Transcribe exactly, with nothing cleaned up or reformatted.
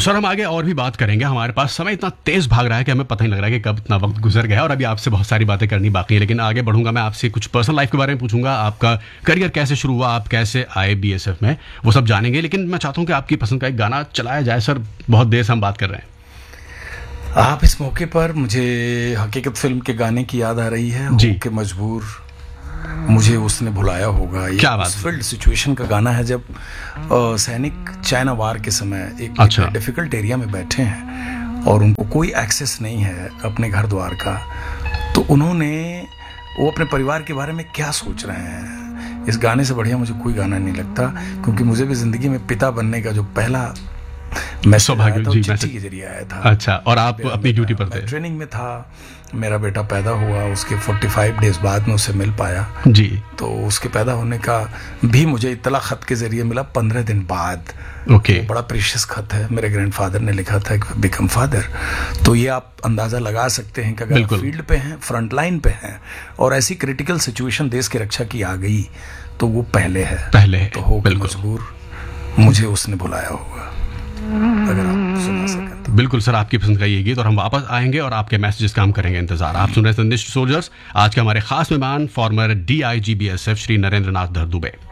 Sir हम आगे और भी बात करेंगे, हमारे पास समय इतना तेज भाग रहा है कि हमें पता नहीं लग रहा है कि कब इतना वक्त गुजर गया, और अभी आपसे बहुत सारी बातें करनी बाकी है। लेकिन आगे बढ़ूंगा, मैं आपसे कुछ पर्सनल लाइफ के बारे में पूछूंगा, आपका करियर कैसे शुरू हुआ, आप कैसे आए बीएसएफ में, वो सब जानेंगे। लेकिन मैं चाहता हूँ कि आपकी पसंद का एक गाना चलाया जाए सर, बहुत देर से हम बात कर रहे हैं। आप इस मौके पर मुझे हकीकत फिल्म के गाने की याद आ रही है जी के मजबूर, मुझे उसने भुलाया होगा। ये क्या बात, फील्ड सिचुएशन का गाना है, जब आ, सैनिक चाइना वार के समय एक, अच्छा। एक डिफिकल्ट एरिया में बैठे हैं और उनको कोई एक्सेस नहीं है अपने घर द्वार का, तो उन्होंने वो अपने परिवार के बारे में क्या सोच रहे हैं। इस गाने से बढ़िया मुझे कोई गाना नहीं लगता, क्योंकि मुझे भी जिंदगी में पिता बनने का जो पहला सौभाग्य जी चिट्ठी के जरिए आया था। अच्छा, और आप अपनी ड्यूटी पर थे? ट्रेनिंग में था, मेरा बेटा पैदा हुआ, उसके पैंतालीस डेज बाद में उसे मिल पाया जी। तो उसके पैदा होने का भी मुझे इत्तला खत के जरिए मिला पंद्रह दिन बाद। ओके। तो बड़ा प्रीशियस खत है, मेरे ग्रैंडफादर ने लिखा था कि बिकम फादर। तो ये आप अंदाजा लगा सकते हैं कि अगर फील्ड पे हैं, फ्रंट लाइन पे हैं और ऐसी क्रिटिकल सिचुएशन देश की रक्षा की आ गई, तो वो पहले है पहले है। तो हो मजबूर, मुझे उसने बुलाया होगा, अगर आप सुना सकें तो। बिल्कुल सर, आपकी पसंद का ये गीत, और हम वापस आएंगे और आपके मैसेजेस का हम करेंगे इंतजार। आप सुन रहे हैं संदेश सोल्जर्स, आज के हमारे खास मेहमान farmer DIG BSF Shri Narendra नाथ धर दुबे।